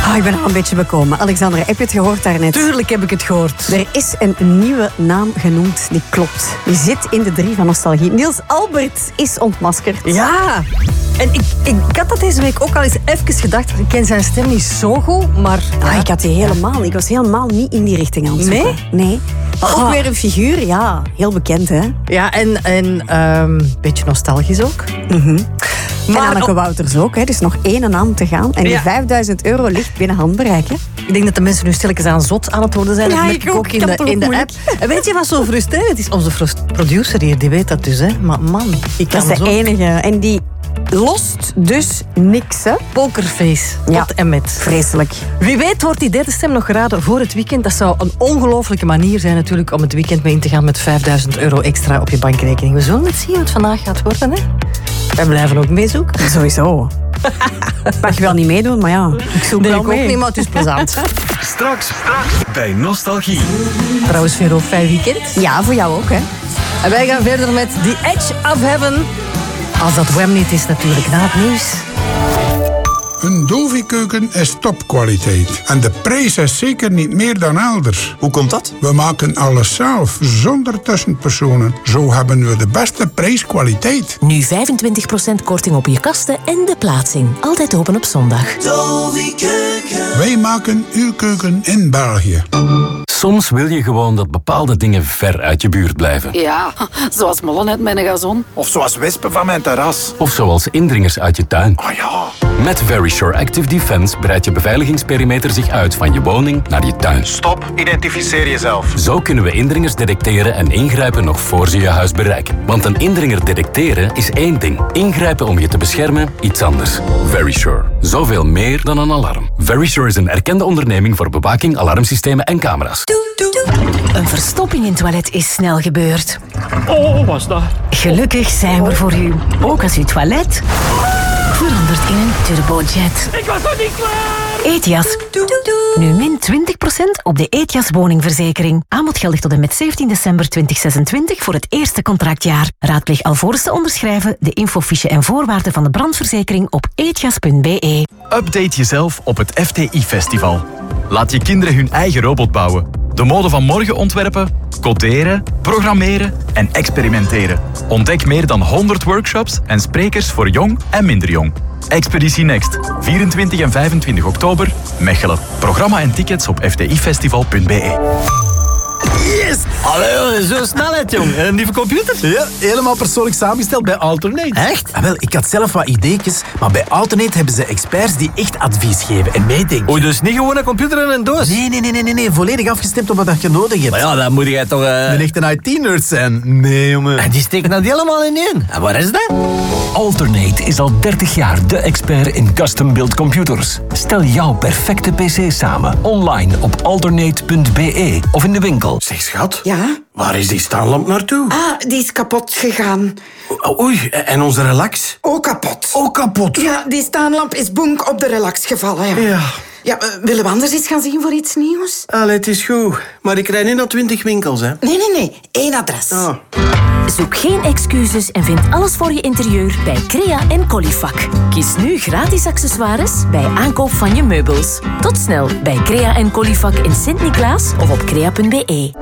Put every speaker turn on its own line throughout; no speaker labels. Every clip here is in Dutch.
Ik ben al een beetje bekomen. Alexander, heb je het gehoord daarnet?
Tuurlijk heb ik het gehoord.
Er is een nieuwe naam genoemd die klopt. Die zit in de 3 van nostalgie. Niels Albert is ontmaskerd.
Ja. En ik had dat deze week ook al eens even gedacht. Ik ken zijn stem niet zo goed, maar...
Ik was helemaal niet in die richting aan het zoeken. Nee. Maar ook weer een figuur, ja. Heel bekend, hè?
Ja, en een beetje nostalgisch ook.
Maar Anneke Wouters ook, hè. Er is nog 1 naam te gaan. En die €5.000 ligt binnen handbereik, hè.
Ik denk dat de mensen nu stilletjes aan zot aan het worden zijn.
Ja,
dat merk
ik ook.
in de app. En weet je wat zo frustrerend is? Onze producer hier, die weet dat dus, hè. Maar man, ik kan
dat is de enige. En die lost dus niks, hè.
Pokerface. Tot en met.
Vreselijk.
Wie weet wordt die derde stem nog geraden voor het weekend. Dat zou een ongelooflijke manier zijn natuurlijk om het weekend mee in te gaan met €5.000 extra op je bankrekening. We zullen het zien hoe het vandaag gaat worden, hè. Wij blijven ook meezoeken.
Sowieso. Mag je wel niet meedoen, maar ja, ik zoek wel mee.
Ik ook niet, maar het is plezant.
Straks bij Nostalgie.
Trouwens, Vero, fijn weekend.
Ja, voor jou ook, hè.
En wij gaan verder met The Edge of Heaven. Als dat Wham niet is, natuurlijk na het nieuws.
Een Dovi-keuken is topkwaliteit. En de prijs is zeker niet meer dan elders.
Hoe komt dat?
We maken alles zelf, zonder tussenpersonen. Zo hebben we de beste prijskwaliteit.
Nu 25% korting op je kasten en de plaatsing. Altijd open op zondag.
Dovi-keuken. Wij maken uw keuken in België.
Soms wil je gewoon dat bepaalde dingen ver uit je buurt blijven.
Ja, zoals mollen uit mijn gazon.
Of zoals wespen van mijn terras.
Of zoals indringers uit je tuin.
Oh ja.
Met Verisure Active Defense breidt je beveiligingsperimeter zich uit van je woning naar je tuin.
Stop, identificeer jezelf.
Zo kunnen we indringers detecteren en ingrijpen nog voor ze je huis bereiken. Want een indringer detecteren is één ding. Ingrijpen om je te beschermen, iets anders. Verisure. Zoveel meer dan een alarm. Verisure is een erkende onderneming voor bewaking, alarmsystemen en camera's.
Een verstopping in het toilet is snel gebeurd.
Oh, was dat?
Gelukkig zijn we voor u. Ook als uw toilet verandert in een turbojet.
Ik was nog niet klaar!
Ethias. Nu min 20% op de Ethias woningverzekering. Aanbod geldig tot en met 17 december 2026 voor het eerste contractjaar. Raadpleeg alvorens te onderschrijven de infofiche en voorwaarden van de brandverzekering op ethias.be.
Update jezelf op het FTI-festival. Laat je kinderen hun eigen robot bouwen. De mode van morgen ontwerpen, coderen, programmeren en experimenteren. Ontdek meer dan 100 workshops en sprekers voor jong en minder jong. Expeditie Next, 24 en 25 oktober, Mechelen. Programma en tickets op ftifestival.be.
Yes! Allee, zo snelheid, jong. Een nieuwe computer?
Ja, helemaal persoonlijk samengesteld bij Alternate.
Echt?
Wel, ik had zelf wat ideetjes, maar bij Alternate hebben ze experts die echt advies geven en meedenken.
Oh, dus niet gewoon een computer en een doos?
Nee. Volledig afgestemd op wat je nodig hebt.
Maar ja, dan moet jij toch...
Een echte IT-nerd zijn. Nee, jongen.
En die steken dat helemaal in één. En waar is dat?
Alternate is al 30 jaar de expert in custom-built computers. Stel jouw perfecte PC samen. Online op alternate.be of in de winkel.
Zeg, schat.
Ja?
Waar is die staanlamp naartoe?
Die is kapot gegaan.
Oei, en onze relax?
Ook kapot.
Ook kapot?
Ja, die staanlamp is bonk op de relax gevallen.
Ja.
Ja, willen we anders eens gaan zien voor iets nieuws?
Allee, het is goed. Maar ik rijd niet naar 20 winkels, hè?
Nee. 1 adres.
Oh.
Zoek geen excuses en vind alles voor je interieur bij Crea en Colifac. Kies nu gratis accessoires bij aankoop van je meubels. Tot snel bij Crea en Colifac in Sint-Niklaas of op crea.be.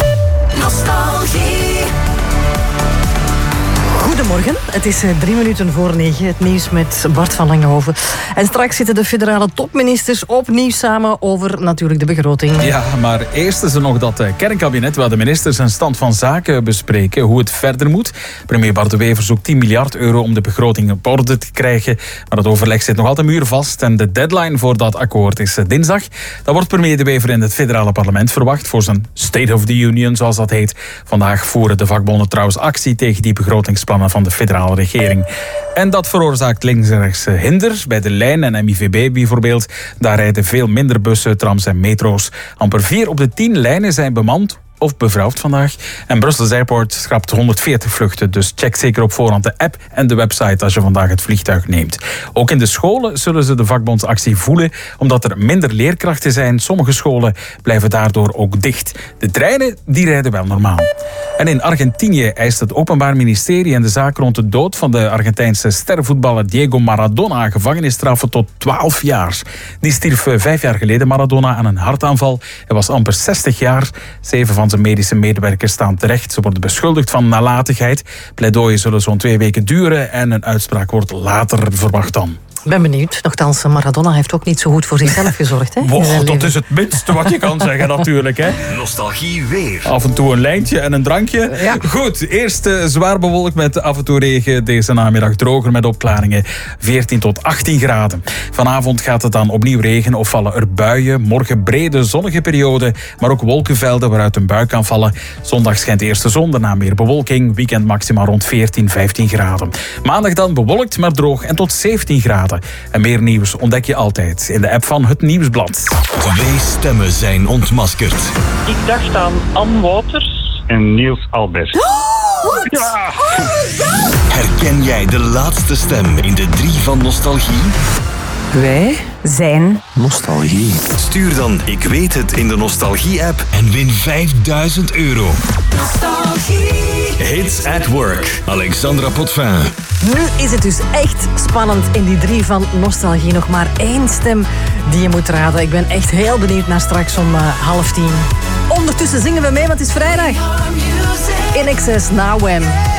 Nostalgie.
Goedemorgen, het is 9:03. Het nieuws met Bart van Langenhoven. En straks zitten de federale topministers opnieuw samen over natuurlijk de begroting.
Ja, maar eerst is er nog dat kernkabinet waar de ministers een stand van zaken bespreken, hoe het verder moet. Premier Bart De Wever zoekt 10 miljard euro om de begroting op orde te krijgen. Maar het overleg zit nog altijd muurvast en de deadline voor dat akkoord is dinsdag. Dan wordt premier De Wever in het federale parlement verwacht voor zijn State of the Union, zoals dat heet. Vandaag voeren de vakbonden trouwens actie tegen die begrotingsplannen van de federale regering. En dat veroorzaakt links-rechts hinder. Bij de lijn en MIVB bijvoorbeeld. Daar rijden veel minder bussen, trams en metro's. Amper 4 op de 10 lijnen zijn bemand of bevrouwd vandaag. En Brussels Airport schrapt 140 vluchten. Dus check zeker op voorhand de app en de website als je vandaag het vliegtuig neemt. Ook in de scholen zullen ze de vakbondsactie voelen, omdat er minder leerkrachten zijn. Sommige scholen blijven daardoor ook dicht. De treinen die rijden wel normaal. En in Argentinië eist het Openbaar Ministerie en de zaak rond de dood van de Argentijnse sterrenvoetballer Diego Maradona gevangenisstraffen tot 12 jaar. Die stierf 5 jaar geleden, Maradona, aan een hartaanval. Hij was amper 60 jaar. 7 van zijn medische medewerkers staan terecht. Ze worden beschuldigd van nalatigheid. Pleidooien zullen zo'n 2 weken duren en een uitspraak wordt later verwacht dan.
Ik ben benieuwd. Nochtans, Maradona heeft ook niet zo goed voor zichzelf gezorgd. Hè,
wow, dat is het minste wat je kan zeggen natuurlijk. Hè.
Nostalgie weer.
Af en toe een lijntje en een drankje. Ja. Goed, eerst zwaar bewolkt met af en toe regen. Deze namiddag droger met opklaringen. 14 tot 18 graden. Vanavond gaat het dan opnieuw regenen of vallen er buien. Morgen brede zonnige periode, maar ook wolkenvelden waaruit een bui kan vallen. Zondag schijnt eerst de zon, daarna meer bewolking. Weekend maximaal rond 14, 15 graden. Maandag dan bewolkt, maar droog en tot 17 graden. En meer nieuws ontdek je altijd in de app van Het Nieuwsblad.
2 stemmen zijn ontmaskerd.
Ik dacht aan Ann Wouters en Niels Albert.
Ja. Herken jij de laatste stem in de 3 van Nostalgie?
Wij zijn
Nostalgie. Stuur dan Ik weet het in de Nostalgie-app en win €5000.
Nostalgie.
Hits at Work. Alexandra Potvin.
Nu is het dus echt spannend in die 3 van Nostalgie. Nog maar 1 stem die je moet raden. Ik ben echt heel benieuwd naar straks om 9:30. Ondertussen zingen we mee, want het is vrijdag. In Excess, Now When.